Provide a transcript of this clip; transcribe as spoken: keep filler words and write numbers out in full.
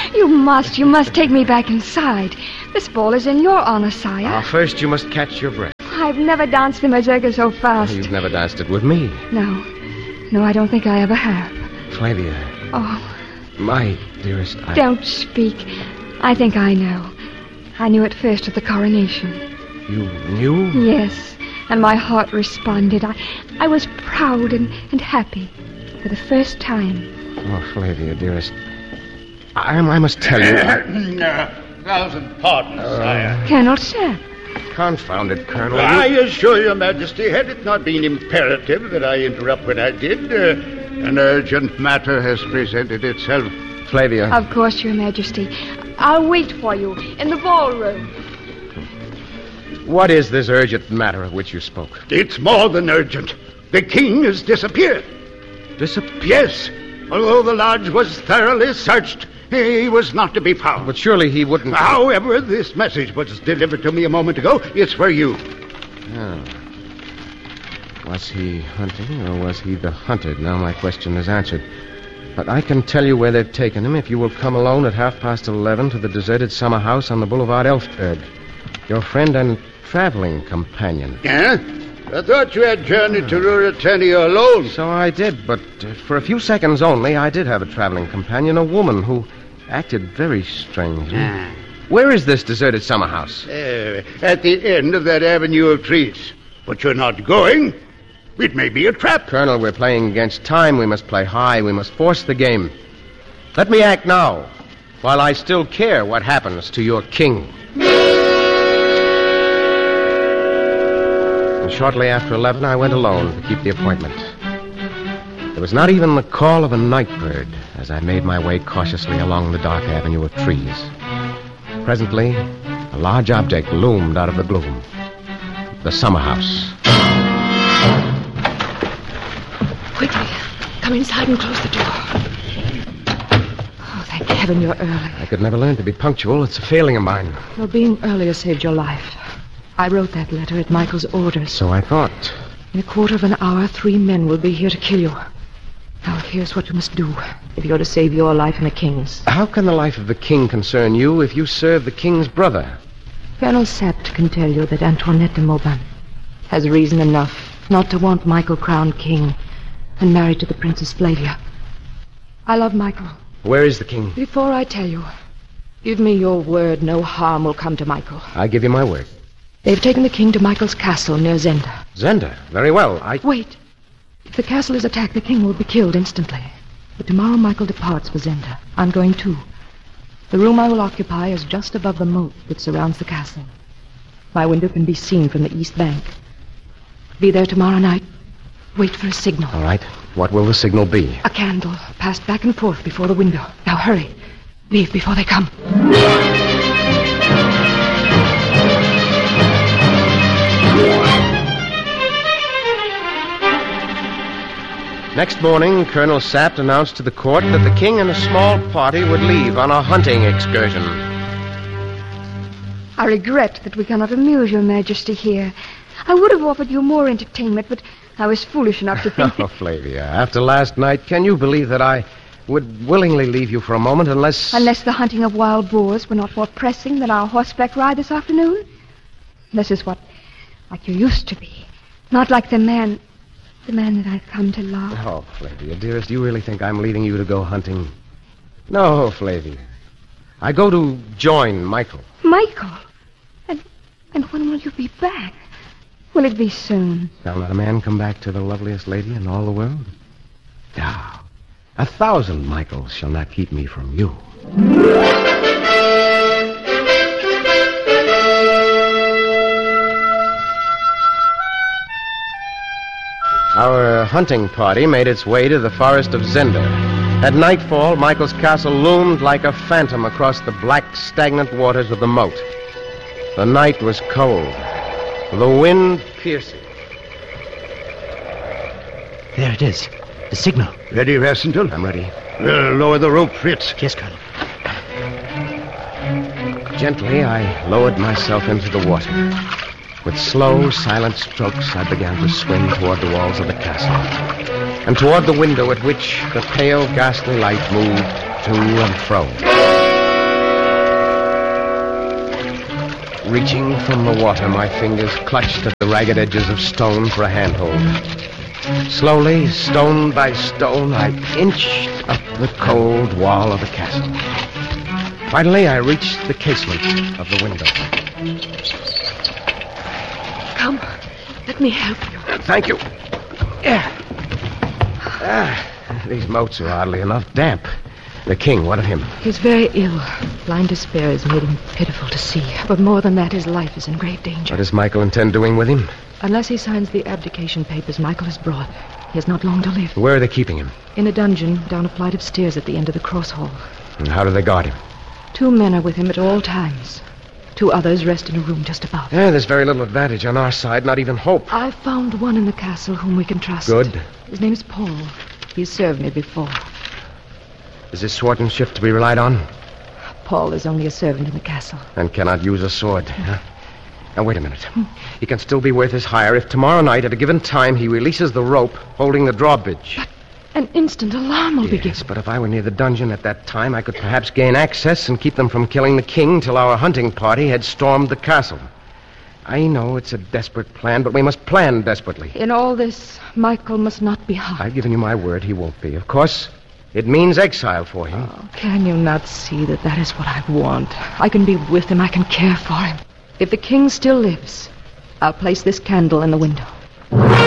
You must, you must take me back inside. This ball is in your honor, sire. Ah, first you must catch your breath. I've never danced the mazurka so fast. You've never danced it with me. No. No, I don't think I ever have. Flavia. Oh. My dearest, I... Don't speak. I think I know. I knew it first at the coronation. You knew? Yes. And my heart responded. I, I was proud and, and happy for the first time. Oh, Flavia, dearest. I, I must tell you... I... uh, thousand pardons, uh, sire. Colonel Sapp. Confound it, Colonel. I assure your Majesty, had it not been imperative that I interrupt when I did, uh, an urgent matter has presented itself. Flavia. Of course, Your Majesty. I'll wait for you in the ballroom. What is this urgent matter of which you spoke? It's more than urgent. The king has disappeared. Disappeared? Yes. Although the lodge was thoroughly searched, he was not to be found. But surely he wouldn't... However, this message was delivered to me a moment ago. It's for you. Oh. Was he hunting or was he the hunted? Now my question is answered. But I can tell you where they've taken him if you will come alone at half past eleven to the deserted summer house on the Boulevard Elfberg. Your friend and traveling companion. Yeah? I thought you had journeyed to Ruritania alone. So I did, but uh, for a few seconds only, I did have a traveling companion, a woman who acted very strangely. Ah. Where is this deserted summer house? Uh, at the end of that avenue of trees. But you're not going. It may be a trap. Colonel, we're playing against time. We must play high. We must force the game. Let me act now, while I still care what happens to your king. And shortly after eleven, I went alone to keep the appointment. There was not even the call of a night bird as I made my way cautiously along the dark avenue of trees. Presently, a large object loomed out of the gloom. The summer house. Quickly, come inside and close the door. Oh, thank heaven you're early. I could never learn to be punctual. It's a failing of mine. Well, being earlier saved your life. I wrote that letter at Michael's orders. So I thought. In a quarter of an hour, three men will be here to kill you. Now, here's what you must do if you're to save your life and the king's. How can the life of the king concern you if you serve the king's brother? Colonel Sapp can tell you that Antoinette de Mauban has reason enough not to want Michael crowned king and married to the Princess Flavia. I love Michael. Where is the king? Before I tell you, give me your word no harm will come to Michael. I give you my word. They've taken the king to Michael's castle near Zenda. Zenda? Very well. I... Wait. If the castle is attacked, the king will be killed instantly. But tomorrow Michael departs for Zenda. I'm going too. The room I will occupy is just above the moat that surrounds the castle. My window can be seen from the east bank. Be there tomorrow night. Wait for a signal. All right. What will the signal be? A candle passed back and forth before the window. Now hurry. Leave before they come. Next morning, Colonel Sapp announced to the court that the king and a small party would leave on a hunting excursion. I regret that we cannot amuse your Majesty here. I would have offered you more entertainment, but I was foolish enough to think Oh, that... Flavia, after last night, can you believe that I would willingly leave you for a moment unless... Unless the hunting of wild boars were not more pressing than our horseback ride this afternoon? This is what, like you used to be. Not like the man... The man that I've come to love. Oh, Flavia, dearest, do you really think I'm leaving you to go hunting? No, Flavia. I go to join Michael. Michael? And and when will you be back? Will it be soon? Shall not a man come back to the loveliest lady in all the world? Now, a thousand Michaels shall not keep me from you. Our hunting party made its way to the forest of Zenda. At nightfall, Michael's castle loomed like a phantom across the black, stagnant waters of the moat. The night was cold, the wind piercing. There it is. The signal. Ready, Rassendyll? I'm ready. Uh, lower the rope, Fritz. Yes, Colonel. Gently, I lowered myself into the water. With slow, silent strokes, I began to swim toward the walls of the castle, and toward the window at which the pale, ghastly light moved to and fro. Reaching from the water, my fingers clutched at the ragged edges of stone for a handhold. Slowly, stone by stone, I inched up the cold wall of the castle. Finally, I reached the casement of the window. Come, let me help you. Uh, thank you. Yeah. Ah, these moats are oddly enough damp. The king, what of him? He's very ill. Blind despair has made him pitiful to see. But more than that, his life is in great danger. What does Michael intend doing with him? Unless he signs the abdication papers Michael has brought, he has not long to live. Where are they keeping him? In a dungeon down a flight of stairs at the end of the cross hall. And how do they guard him? Two men are with him at all times. Two others rest in a room just above. Yeah, there's very little advantage on our side, not even hope. I've found one in the castle whom we can trust. Good. His name's Paul. He's served me before. Is his swordsmanship to be relied on? Paul is only a servant in the castle. And cannot use a sword. Huh? Now, wait a minute. He can still be worth his hire if tomorrow night, at a given time, he releases the rope holding the drawbridge. But an instant alarm will yes, be given. Yes, but if I were near the dungeon at that time, I could perhaps gain access and keep them from killing the king till our hunting party had stormed the castle. I know it's a desperate plan, but we must plan desperately. In all this, Michael must not be harmed. I've given you my word he won't be. Of course, it means exile for him. Oh, can you not see that that is what I want? I can be with him. I can care for him. If the king still lives, I'll place this candle in the window.